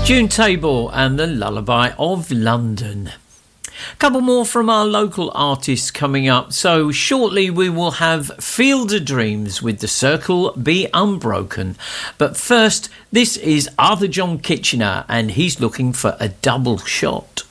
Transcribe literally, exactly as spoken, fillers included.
June Tabor and the Lullaby of London. A couple more from our local artists coming up. So shortly we will have Field of Dreams with The Circle Be Unbroken. But first, this is Arthur John Kitchener and he's looking for a double shot.